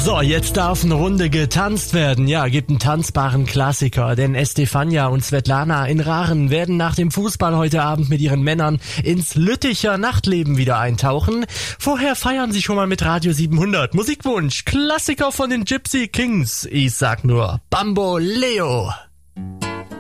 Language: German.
So, jetzt darf eine Runde getanzt werden. Ja, gibt einen tanzbaren Klassiker, denn Estefania und Svetlana in Rachen werden nach dem Fußball heute Abend mit ihren Männern ins Lütticher Nachtleben wieder eintauchen. Vorher feiern sie schon mal mit Radio 700. Musikwunsch, Klassiker von den Gypsy Kings. Ich sag nur Bamboleo.